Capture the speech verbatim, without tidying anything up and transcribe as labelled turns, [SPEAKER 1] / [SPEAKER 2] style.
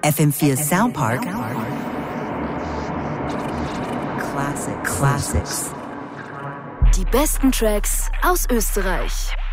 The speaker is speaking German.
[SPEAKER 1] F M vier Soundpark. Classic. Classics.
[SPEAKER 2] Die besten Tracks aus Österreich.